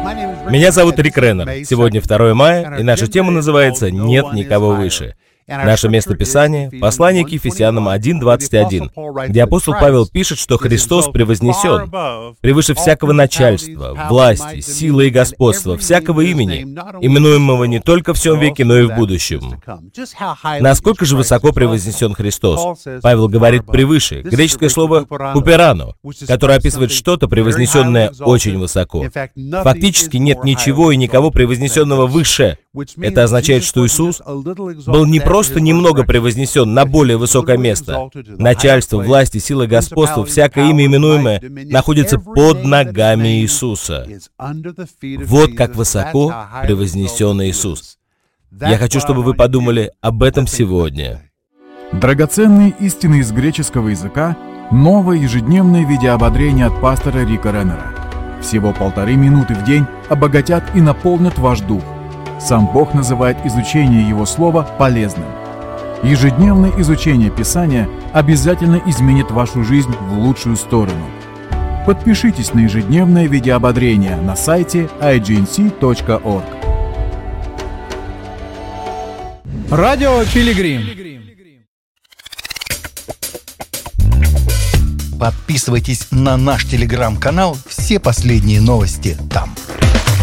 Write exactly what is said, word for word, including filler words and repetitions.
Меня зовут Рик Реннер. Сегодня второе мая, и наша тема называется «Нет никого выше». Наше место Писания — послание к Ефесянам один двадцать один, где апостол Павел пишет, что Христос превознесен превыше всякого начальства, власти, силы и господства, всякого имени, именуемого не только в сем веке, но и в будущем. Насколько же высоко превознесен Христос? Павел говорит «превыше». Греческое слово «куперано», которое описывает что-то, превознесенное очень высоко. Фактически нет ничего и никого превознесенного выше. Это означает, что Иисус был не просто немного превознесен на более высокое место. Начальство, власти, сила, господство, всякое имя именуемое находится под ногами Иисуса. Вот как высоко превознесен Иисус. Я хочу, чтобы вы подумали об этом сегодня. Драгоценные истины из греческого языка — новое ежедневное видеоободрение от пастора Рика Реннера. Всего полторы минуты в день обогатят и наполнят ваш дух. Сам Бог называет изучение Его Слова полезным. Ежедневное изучение Писания обязательно изменит вашу жизнь в лучшую сторону. Подпишитесь на ежедневное видеоободрение на сайте ай джи эн си точка орг. Радио Пилигрим. Подписывайтесь на наш телеграм-канал, все последние новости там.